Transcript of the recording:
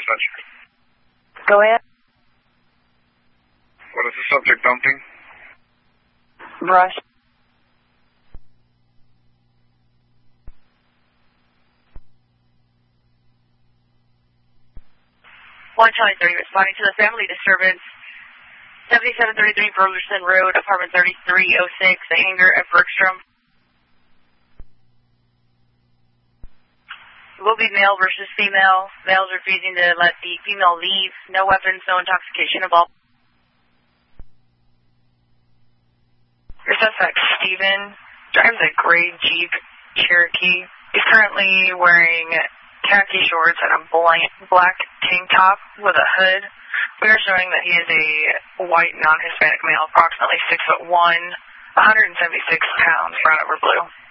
dispatch. Go ahead. What is the subject dumping? Brush. 123, responding to the family disturbance, 7733 Burleson Road, apartment 3306, the hangar at Bergstrom. It will be male versus female. Males refusing to let the female leave. No weapons, no intoxication involved. Your suspect, Steven, drives a gray Jeep Cherokee. He's currently wearing khaki shorts and a black tank top with a hood. We are showing that he is a white, non-Hispanic male, approximately 6'1", 176 pounds, brown over blue.